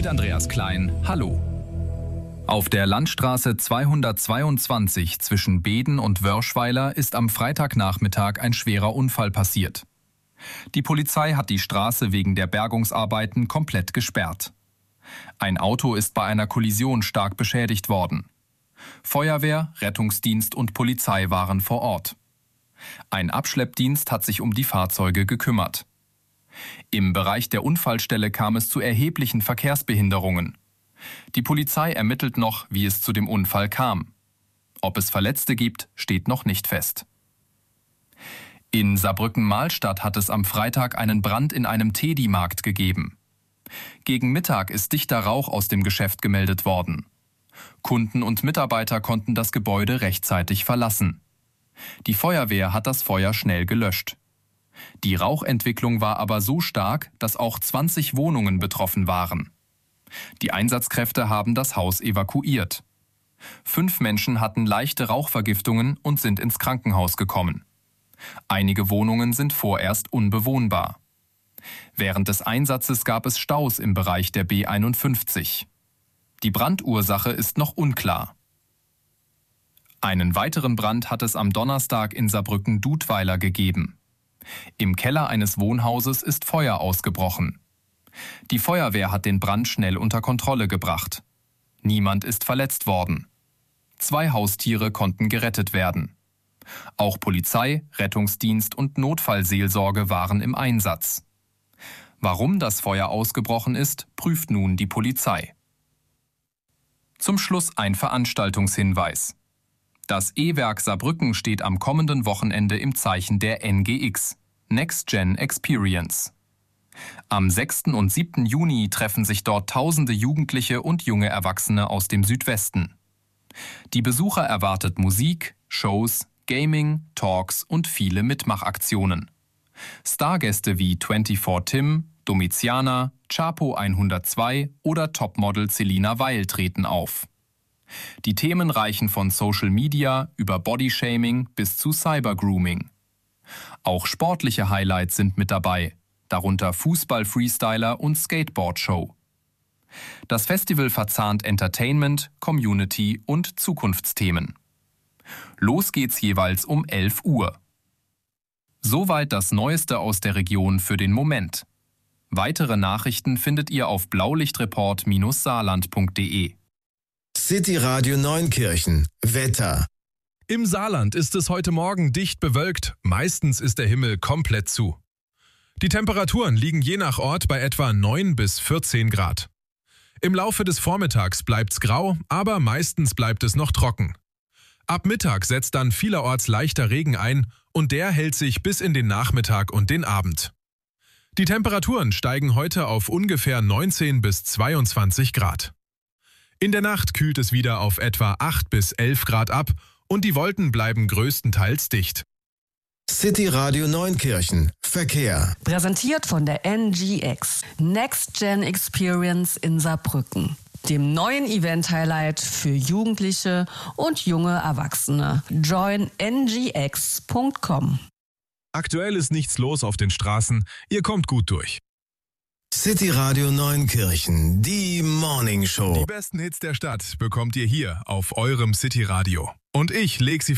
mit Andreas Klein. Hallo. Auf der Landstraße 222 zwischen Beeden und Wörschweiler ist am Freitagnachmittag ein schwerer Unfall passiert. Die Polizei hat die Straße wegen der Bergungsarbeiten komplett gesperrt. Ein Auto ist bei einer Kollision stark beschädigt worden. Feuerwehr, Rettungsdienst und Polizei waren vor Ort. Ein Abschleppdienst hat sich um die Fahrzeuge gekümmert. Im Bereich der Unfallstelle kam es zu erheblichen Verkehrsbehinderungen. Die Polizei ermittelt noch, wie es zu dem Unfall kam. Ob es Verletzte gibt, steht noch nicht fest. In Saarbrücken-Mahlstadt hat es am Freitag einen Brand in einem Teddy-Markt gegeben. Gegen Mittag ist dichter Rauch aus dem Geschäft gemeldet worden. Kunden und Mitarbeiter konnten das Gebäude rechtzeitig verlassen. Die Feuerwehr hat das Feuer schnell gelöscht. Die Rauchentwicklung war aber so stark, dass auch 20 Wohnungen betroffen waren. Die Einsatzkräfte haben das Haus evakuiert. 5 Menschen hatten leichte Rauchvergiftungen und sind ins Krankenhaus gekommen. Einige Wohnungen sind vorerst unbewohnbar. Während des Einsatzes gab es Staus im Bereich der B51. Die Brandursache ist noch unklar. Einen weiteren Brand hat es am Donnerstag in Saarbrücken-Dudweiler gegeben. Im Keller eines Wohnhauses ist Feuer ausgebrochen. Die Feuerwehr hat den Brand schnell unter Kontrolle gebracht. Niemand ist verletzt worden. 2 Haustiere konnten gerettet werden. Auch Polizei, Rettungsdienst und Notfallseelsorge waren im Einsatz. Warum das Feuer ausgebrochen ist, prüft nun die Polizei. Zum Schluss ein Veranstaltungshinweis. Das E-Werk Saarbrücken steht am kommenden Wochenende im Zeichen der NGX, Next Gen Experience. Am 6. und 7. Juni treffen sich dort tausende Jugendliche und junge Erwachsene aus dem Südwesten. Die Besucher erwartet Musik, Shows, Gaming, Talks und viele Mitmachaktionen. Stargäste wie 24 Tim, Domiziana, Chapo 102 oder Topmodel Selina Weil treten auf. Die Themen reichen von Social Media über Bodyshaming bis zu Cybergrooming. Auch sportliche Highlights sind mit dabei, darunter Fußball-Freestyler und Skateboard-Show. Das Festival verzahnt Entertainment, Community und Zukunftsthemen. Los geht's jeweils um 11 Uhr. Soweit das Neueste aus der Region für den Moment. Weitere Nachrichten findet ihr auf blaulichtreport-saarland.de. City Radio Neunkirchen. Wetter. Im Saarland ist es heute Morgen dicht bewölkt. Meistens ist der Himmel komplett zu. Die Temperaturen liegen je nach Ort bei etwa 9 bis 14 Grad. Im Laufe des Vormittags bleibt's grau, aber meistens bleibt es noch trocken. Ab Mittag setzt dann vielerorts leichter Regen ein und der hält sich bis in den Nachmittag und den Abend. Die Temperaturen steigen heute auf ungefähr 19 bis 22 Grad. In der Nacht kühlt es wieder auf etwa 8 bis 11 Grad ab und die Wolken bleiben größtenteils dicht. City Radio Neunkirchen. Verkehr. Präsentiert von der NGX, Next Gen Experience in Saarbrücken, dem neuen Event-Highlight für Jugendliche und junge Erwachsene. Join ngx.com. Aktuell ist nichts los auf den Straßen, ihr kommt gut durch. City Radio Neunkirchen, die Morning Show. Die besten Hits der Stadt bekommt ihr hier auf eurem City Radio. Und ich leg sie